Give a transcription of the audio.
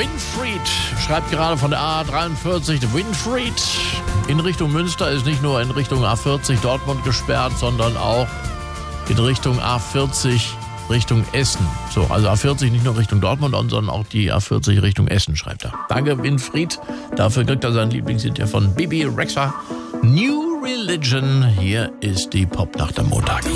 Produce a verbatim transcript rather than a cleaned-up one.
Winfried schreibt gerade von der A dreiundvierzig. Winfried in Richtung Münster ist nicht nur in Richtung A vierzig Dortmund gesperrt, sondern auch in Richtung A vierzig Richtung Essen. So, also A vierzig nicht nur Richtung Dortmund, sondern auch die A vierzig Richtung Essen, schreibt er. Danke, Winfried. Dafür kriegt er seinen Lieblingshit ja von Bibi Rexha. New Religion. Hier ist die Popnacht am Montag.